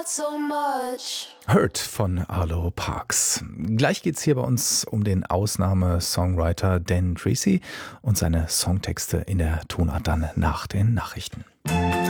not so much. Hurt von Arlo Parks. Gleich geht's hier bei uns um den Ausnahme-Songwriter Dan Treacy und seine Songtexte in der Tonart dann nach den Nachrichten.